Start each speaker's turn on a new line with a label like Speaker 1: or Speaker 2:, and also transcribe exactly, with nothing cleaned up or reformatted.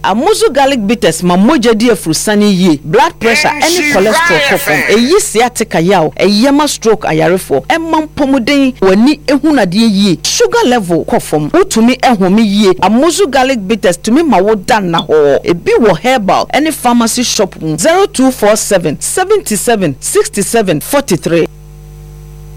Speaker 1: Amozo garlic bitters ma moja di afrusani ye. Blood pressure any cholesterol kofom. Eyi sciatica yaw. Eyema stroke ayarefo. Emma pomuden wani ehuna die ye. Sugar level kofom. Utumi ehumi ye. Amozo garlic bitters tumi ma wo dan na ho. Ebi wo herbal any pharmacy shop zero two four seven seven seven six seven four three.